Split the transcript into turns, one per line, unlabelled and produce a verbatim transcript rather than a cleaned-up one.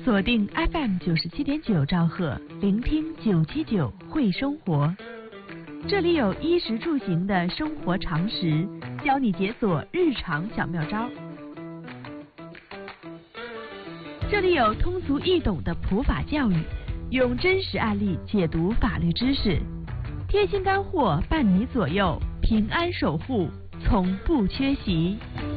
锁定 F M 九十七点九兆赫，聆听九七九会生活。这里有衣食住行的生活常识，教你解锁日常小妙招。这里有通俗易懂的普法教育，用真实案例解读法律知识，贴心干货伴你左右，平安守护从不缺席。